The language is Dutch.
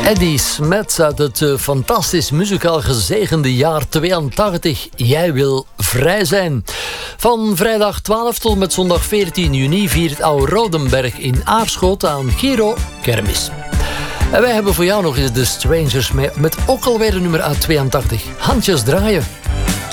Eddie Smet uit het fantastisch muzikaal gezegende jaar 82. Jij wil vrij zijn. Van vrijdag 12 tot met zondag 14 juni viert Oude Rodenberg in Aarschot aan Giro Kermis. En wij hebben voor jou nog eens de Strangers mee, met ook alweer een nummer uit 82. Handjes draaien.